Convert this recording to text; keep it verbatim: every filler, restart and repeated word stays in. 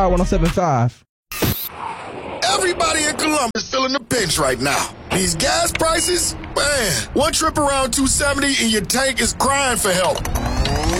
one oh seven point five. Everybody in Columbus is feeling the pinch right now. These gas prices, man, one trip around two seventy and your tank is crying for help.